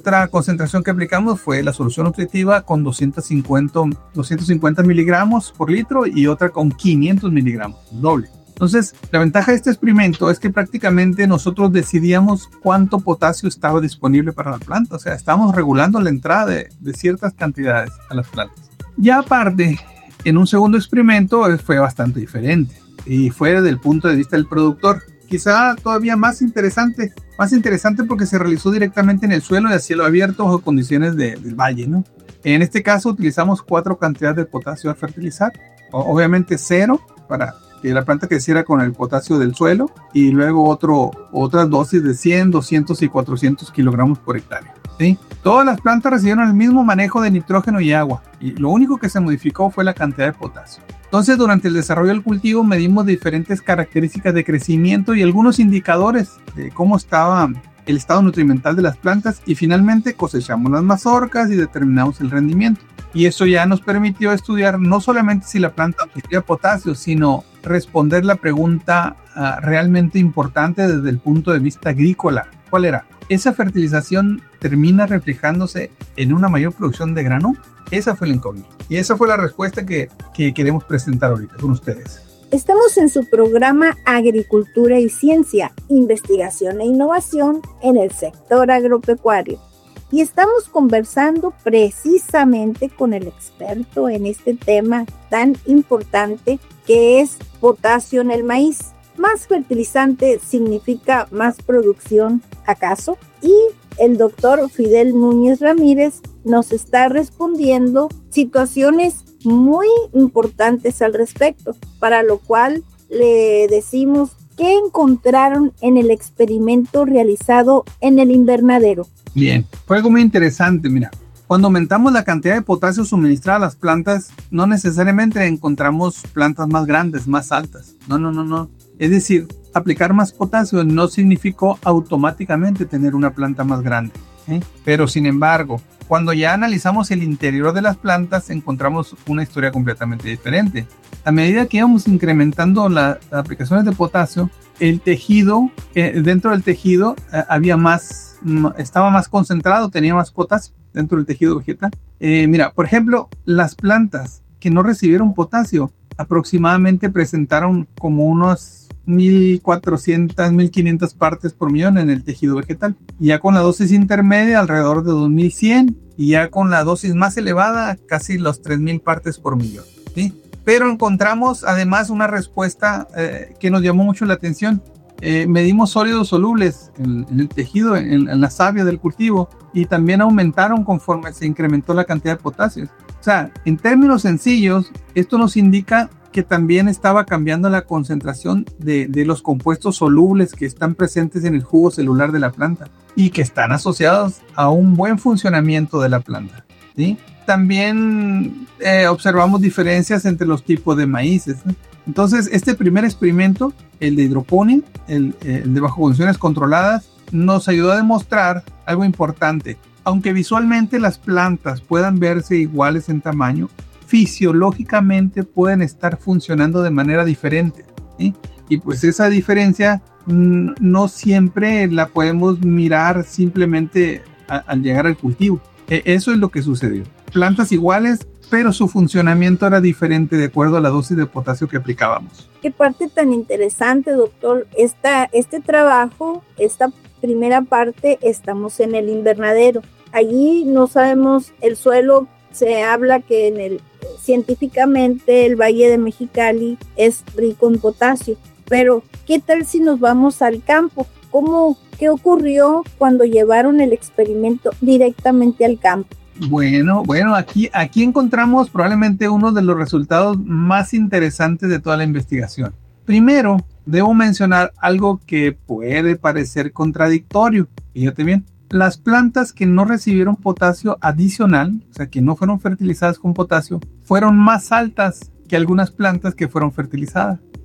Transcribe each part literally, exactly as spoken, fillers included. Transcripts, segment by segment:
otra concentración que aplicamos fue la solución nutritiva con doscientos cincuenta miligramos por litro y otra con quinientos miligramos, doble. Entonces, la ventaja de este experimento es que prácticamente nosotros decidíamos cuánto potasio estaba disponible para la planta. O sea, estábamos regulando la entrada de, de ciertas cantidades a las plantas. Ya aparte, en un segundo experimento fue bastante diferente y fue desde el punto de vista del productor. Quizá todavía más interesante, más interesante porque se realizó directamente en el suelo y a cielo abierto bajo condiciones de, del valle, ¿no? En este caso utilizamos cuatro cantidades de potasio a fertilizar, o, obviamente cero para que la planta creciera con el potasio del suelo y luego otro, otras dosis de cien, doscientos y cuatrocientos kilogramos por hectárea, ¿sí? Todas las plantas recibieron el mismo manejo de nitrógeno y agua y lo único que se modificó fue la cantidad de potasio. Entonces, durante el desarrollo del cultivo medimos diferentes características de crecimiento y algunos indicadores de cómo estaba el estado nutrimental de las plantas y finalmente cosechamos las mazorcas y determinamos el rendimiento. Y eso ya nos permitió estudiar no solamente si la planta obtenía potasio, sino responder la pregunta uh, realmente importante desde el punto de vista agrícola. ¿Cuál era? ¿Esa fertilización termina reflejándose en una mayor producción de grano? Esa fue la incógnita. Y esa fue la respuesta que, que queremos presentar ahorita con ustedes. Estamos en su programa Agricultura y Ciencia, Investigación e Innovación en el sector agropecuario. Y estamos conversando precisamente con el experto en este tema tan importante que es potasio en el maíz. Más fertilizante significa más producción, ¿acaso? Y el doctor Fidel Núñez Ramírez nos está respondiendo situaciones muy importantes al respecto, para lo cual le decimos qué encontraron en el experimento realizado en el invernadero. Bien, fue algo muy interesante, mira. Cuando aumentamos la cantidad de potasio suministrada a las plantas, no necesariamente encontramos plantas más grandes, más altas. No, no, no, no. Es decir, aplicar más potasio no significó automáticamente tener una planta más grande, ¿eh? Pero sin embargo, cuando ya analizamos el interior de las plantas, encontramos una historia completamente diferente. A medida que íbamos incrementando la, las aplicaciones de potasio, el tejido, eh, dentro del tejido eh, había más, estaba más concentrado, tenía más potasio dentro del tejido vegetal. Eh, mira, por ejemplo, las plantas que no recibieron potasio aproximadamente presentaron como unos mil cuatrocientas, mil quinientas partes por millón en el tejido vegetal. Y ya con la dosis intermedia, alrededor de dos mil cien. Y ya con la dosis más elevada, casi los tres mil partes por millón, ¿sí? Pero encontramos además una respuesta eh, que nos llamó mucho la atención. Eh, medimos sólidos solubles en, en el tejido, en, en la savia del cultivo, y también aumentaron conforme se incrementó la cantidad de potasio. O sea, en términos sencillos, esto nos indica que también estaba cambiando la concentración de, de los compuestos solubles que están presentes en el jugo celular de la planta y que están asociados a un buen funcionamiento de la planta, ¿sí? También eh, observamos diferencias entre los tipos de maíces, ¿no? Entonces, este primer experimento, el de hidroponía, el, el de bajo condiciones controladas, nos ayudó a demostrar algo importante. Aunque visualmente las plantas puedan verse iguales en tamaño, fisiológicamente pueden estar funcionando de manera diferente, ¿sí? Y pues esa diferencia mmm, no siempre la podemos mirar simplemente a, al llegar al cultivo. E- eso es lo que sucedió. Plantas iguales, pero su funcionamiento era diferente de acuerdo a la dosis de potasio que aplicábamos. Qué parte tan interesante, doctor. Esta, este trabajo, esta primera parte, estamos en el invernadero. Allí no sabemos el suelo. Se habla que en el, científicamente el Valle de Mexicali es rico en potasio, pero ¿qué tal si nos vamos al campo? ¿Cómo, qué ocurrió cuando llevaron el experimento directamente al campo? Bueno, bueno, aquí, aquí encontramos probablemente uno de los resultados más interesantes de toda la investigación. Primero, debo mencionar algo que puede parecer contradictorio. Fíjate bien. Las plantas que no recibieron potasio adicional, o sea, que no fueron fertilizadas con potasio, fueron más altas que algunas plantas que fueron fertilizadas.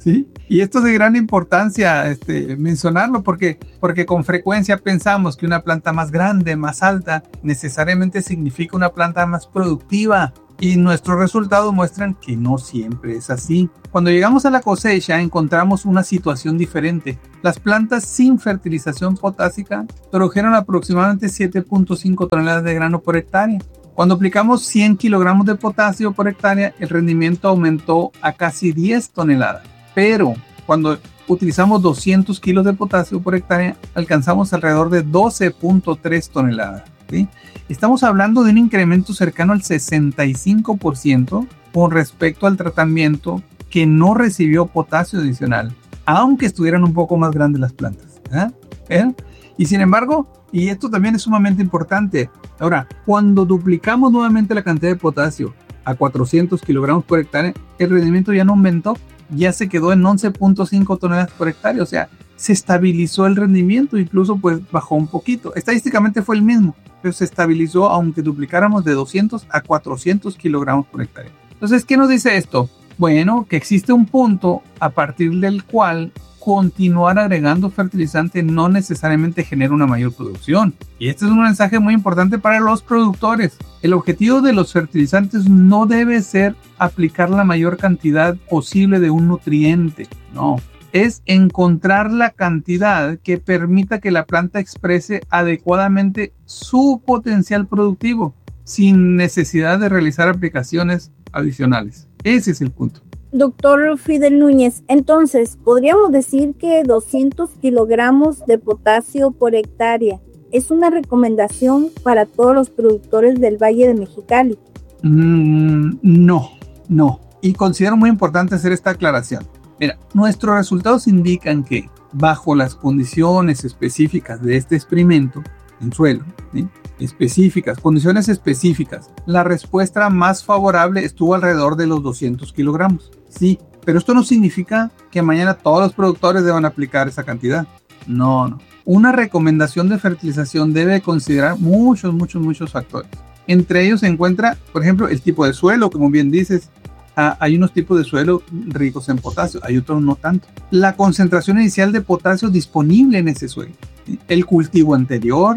¿sí? Y esto es de gran importancia este, mencionarlo porque, porque con frecuencia pensamos que una planta más grande, más alta, necesariamente significa una planta más productiva. Y nuestros resultados muestran que no siempre es así. Cuando llegamos a la cosecha encontramos una situación diferente. Las plantas sin fertilización potásica produjeron aproximadamente siete punto cinco toneladas de grano por hectárea. Cuando aplicamos cien kilogramos de potasio por hectárea, el rendimiento aumentó a casi diez toneladas. Pero cuando utilizamos doscientos kilos de potasio por hectárea, alcanzamos alrededor de doce punto tres toneladas. ¿Sí? Estamos hablando de un incremento cercano al sesenta y cinco por ciento con respecto al tratamiento que no recibió potasio adicional, aunque estuvieran un poco más grandes las plantas. ¿Eh? ¿Eh? Y sin embargo, y esto también es sumamente importante, ahora, cuando duplicamos nuevamente la cantidad de potasio a cuatrocientos kilogramos por hectárea, el rendimiento ya no aumentó, ya se quedó en once punto cinco toneladas por hectárea, o sea, se estabilizó el rendimiento, incluso pues bajó un poquito. Estadísticamente fue el mismo, pero se estabilizó aunque duplicáramos de doscientos a cuatrocientos kilogramos por hectárea. Entonces, ¿qué nos dice esto? Bueno, que existe un punto a partir del cual continuar agregando fertilizante no necesariamente genera una mayor producción. Y este es un mensaje muy importante para los productores. El objetivo de los fertilizantes no debe ser aplicar la mayor cantidad posible de un nutriente, no. Es encontrar la cantidad que permita que la planta exprese adecuadamente su potencial productivo sin necesidad de realizar aplicaciones adicionales. Ese es el punto. Doctor Fidel Núñez, entonces, ¿podríamos decir que doscientos kilogramos de potasio por hectárea es una recomendación para todos los productores del Valle de Mexicali? Mm, no, no. Y considero muy importante hacer esta aclaración. Mira, nuestros resultados indican que bajo las condiciones específicas de este experimento en suelo, ¿sí? específicas, condiciones específicas, la respuesta más favorable estuvo alrededor de los doscientos kilogramos. Sí, pero esto no significa que mañana todos los productores deban aplicar esa cantidad. No, no. Una recomendación de fertilización debe considerar muchos, muchos, muchos factores. Entre ellos se encuentra, por ejemplo, el tipo de suelo, como bien dices. Ah, hay unos tipos de suelo ricos en potasio, hay otros no tanto. La concentración inicial de potasio disponible en ese suelo. El cultivo anterior,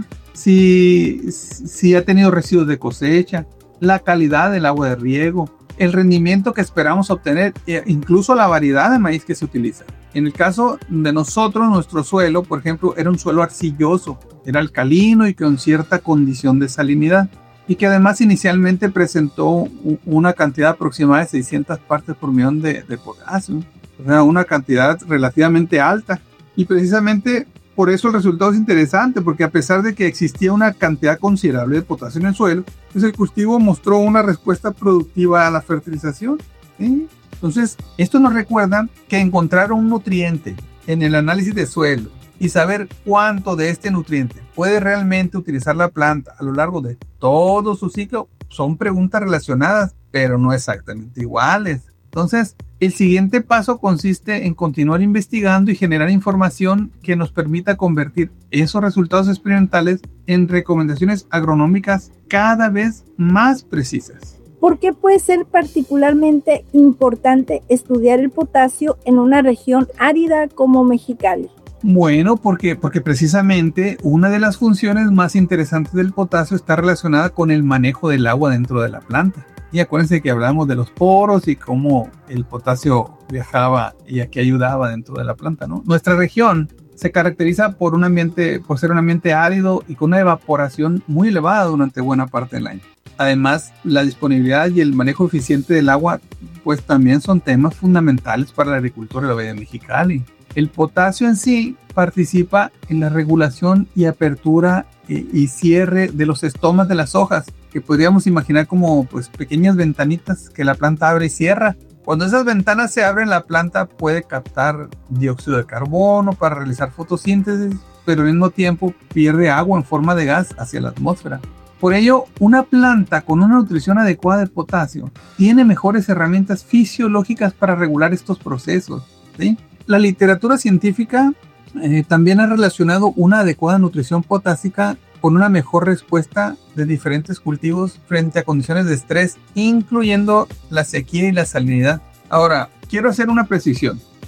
si, si ha tenido residuos de cosecha, la calidad del agua de riego, el rendimiento que esperamos obtener, e incluso la variedad de maíz que se utiliza. En el caso de nosotros, nuestro suelo, por ejemplo, era un suelo arcilloso, era alcalino y con cierta condición de salinidad, y que además inicialmente presentó una cantidad aproximada de seiscientas partes por millón de, de potasio, o sea, una cantidad relativamente alta. Y precisamente por eso el resultado es interesante, porque a pesar de que existía una cantidad considerable de potasio en el suelo, pues el cultivo mostró una respuesta productiva a la fertilización, ¿sí? Entonces, esto nos recuerda que encontrar un nutriente en el análisis de suelo y saber cuánto de este nutriente puede realmente utilizar la planta a lo largo de todo su ciclo son preguntas relacionadas, pero no exactamente iguales. Entonces, el siguiente paso consiste en continuar investigando y generar información que nos permita convertir esos resultados experimentales en recomendaciones agronómicas cada vez más precisas. ¿Por qué puede ser particularmente importante estudiar el potasio en una región árida como Mexicali? Bueno, porque, porque precisamente una de las funciones más interesantes del potasio está relacionada con el manejo del agua dentro de la planta. Y acuérdense que hablamos de los poros y cómo el potasio viajaba y aquí ayudaba dentro de la planta, ¿no? Nuestra región se caracteriza por un ambiente, por ser un ambiente árido y con una evaporación muy elevada durante buena parte del año. Además, la disponibilidad y el manejo eficiente del agua, pues también son temas fundamentales para la agricultura de la Bahía de Mexicali. El potasio en sí participa en la regulación y apertura y, y cierre de los estomas de las hojas, que podríamos imaginar como pues, pequeñas ventanitas que la planta abre y cierra. Cuando esas ventanas se abren, la planta puede captar dióxido de carbono para realizar fotosíntesis, pero al mismo tiempo pierde agua en forma de gas hacia la atmósfera. Por ello, una planta con una nutrición adecuada de potasio tiene mejores herramientas fisiológicas para regular estos procesos, ¿sí? La literatura científica eh, también ha relacionado una adecuada nutrición potásica con una mejor respuesta de diferentes cultivos frente a condiciones de estrés, incluyendo la sequía y la salinidad. Ahora, quiero hacer una precisión.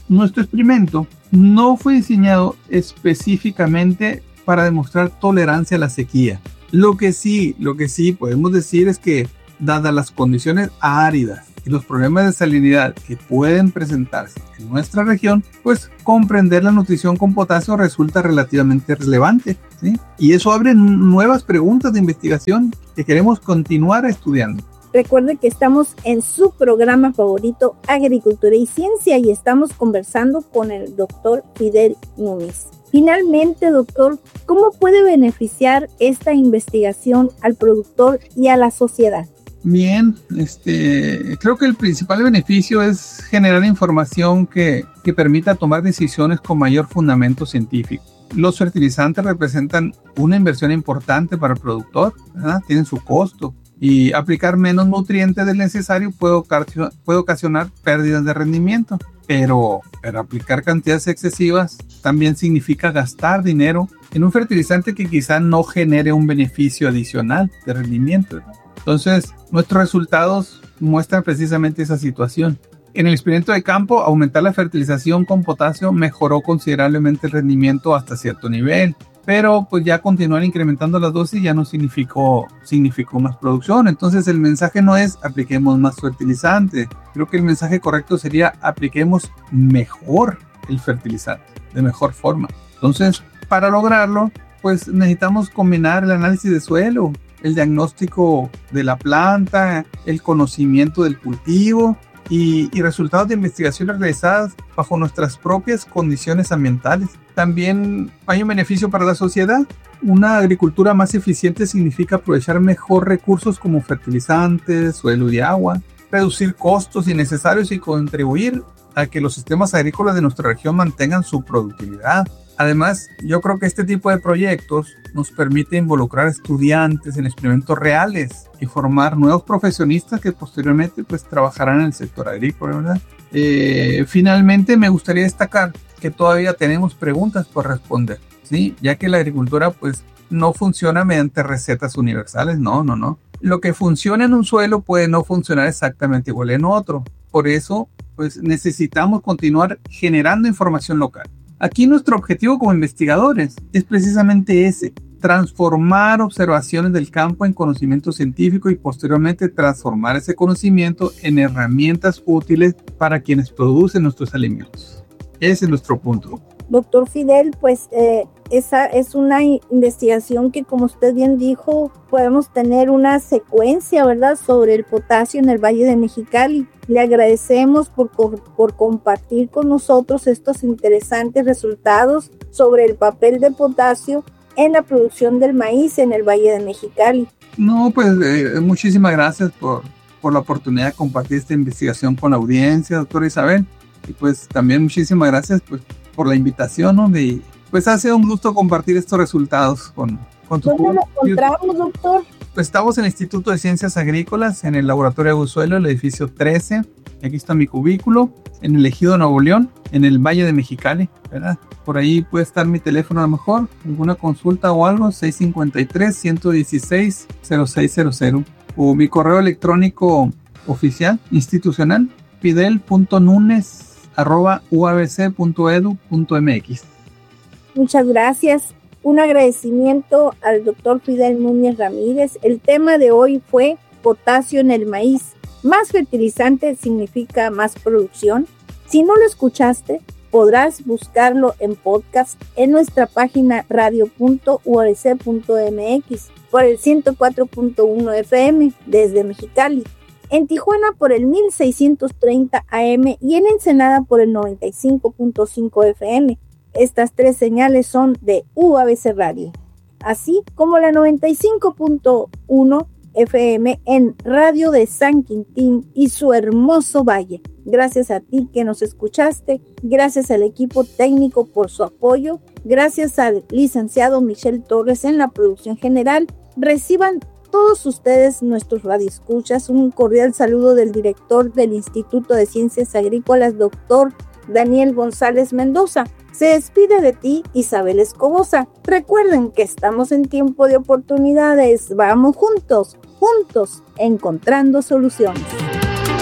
Nuestro experimento no fue diseñado específicamente para demostrar tolerancia a la sequía. Lo que sí, lo que sí podemos decir es que, dadas las condiciones áridas y los problemas de salinidad que pueden presentarse en nuestra región, pues comprender la nutrición con potasio resulta relativamente relevante, ¿sí? Y eso abre nuevas preguntas de investigación que queremos continuar estudiando. Recuerde que estamos en su programa favorito, Agricultura y Ciencia, y estamos conversando con el doctor Fidel Núñez. Finalmente, doctor, ¿cómo puede beneficiar esta investigación al productor y a la sociedad? Bien, este, creo que el principal beneficio es generar información que, que permita tomar decisiones con mayor fundamento científico. Los fertilizantes representan una inversión importante para el productor, ¿verdad? Tienen su costo, y aplicar menos nutrientes del necesario puede ocasionar, puede ocasionar pérdidas de rendimiento, pero, pero aplicar cantidades excesivas también significa gastar dinero en un fertilizante que quizá no genere un beneficio adicional de rendimiento, ¿verdad? Entonces, nuestros resultados muestran precisamente esa situación. En el experimento de campo, aumentar la fertilización con potasio mejoró considerablemente el rendimiento hasta cierto nivel, pero pues ya continuar incrementando las dosis ya no significó, significó más producción. Entonces el mensaje no es apliquemos más fertilizante. Creo que el mensaje correcto sería apliquemos mejor el fertilizante, de mejor forma. Entonces, para lograrlo, pues necesitamos combinar el análisis de suelo, el diagnóstico de la planta, el conocimiento del cultivo y, y resultados de investigaciones realizadas bajo nuestras propias condiciones ambientales. También hay un beneficio para la sociedad. Una agricultura más eficiente significa aprovechar mejor recursos como fertilizantes, suelo y agua, reducir costos innecesarios y contribuir a que los sistemas agrícolas de nuestra región mantengan su productividad. Además, yo creo que este tipo de proyectos nos permite involucrar estudiantes en experimentos reales y formar nuevos profesionistas que posteriormente pues trabajarán en el sector agrícola, ¿verdad? Eh, finalmente, me gustaría destacar que todavía tenemos preguntas por responder, ¿sí? Ya que la agricultura pues no funciona mediante recetas universales, no, no, no. Lo que funciona en un suelo puede no funcionar exactamente igual en otro. Por eso, pues necesitamos continuar generando información local. Aquí nuestro objetivo como investigadores es precisamente ese, transformar observaciones del campo en conocimiento científico y posteriormente transformar ese conocimiento en herramientas útiles para quienes producen nuestros alimentos. Ese es nuestro punto. Doctor Fidel, pues eh, esa es una investigación que, como usted bien dijo, podemos tener una secuencia, ¿verdad?, sobre el potasio en el Valle de Mexicali. Le agradecemos por, por compartir con nosotros estos interesantes resultados sobre el papel de potasio en la producción del maíz en el Valle de Mexicali. No, pues eh, muchísimas gracias por, por la oportunidad de compartir esta investigación con la audiencia, doctora Isabel. Y pues también muchísimas gracias pues, por la invitación, ¿no? De, pues ha sido un gusto compartir estos resultados con, con tu público. ¿Dónde lo encontramos, doctor? Pues estamos en el Instituto de Ciencias Agrícolas, en el Laboratorio de Agusuelo, el edificio trece. Aquí está mi cubículo, en el Ejido Nuevo León, en el Valle de Mexicali, ¿verdad? Por ahí puede estar mi teléfono a lo mejor, alguna consulta o algo, seis cinco tres, uno uno seis, cero seis cero cero. O mi correo electrónico oficial, institucional, fidel punto núñez arroba u a b c punto e d u punto m x. Muchas gracias. Un agradecimiento al doctor Fidel Núñez Ramírez. El tema de hoy fue potasio en el maíz. Más fertilizante significa más producción. Si no lo escuchaste, podrás buscarlo en podcast en nuestra página radio punto u a b c punto m x por el ciento cuatro punto uno F M desde Mexicali. En Tijuana por el mil seiscientos treinta A M y en Ensenada por el noventa y cinco punto cinco F M. Estas tres señales son de U A B C Radio, así como la noventa y cinco punto uno F M en Radio de San Quintín y su hermoso valle. Gracias a ti que nos escuchaste, gracias al equipo técnico por su apoyo, gracias al licenciado Michel Torres en la producción general. Reciban todos ustedes, nuestros radioescuchas, un cordial saludo del director del Instituto de Ciencias Agrícolas, doctor Daniel González Mendoza. Se despide de ti, Isabel Escobosa. Recuerden que estamos en tiempo de oportunidades. Vamos juntos, juntos, encontrando soluciones.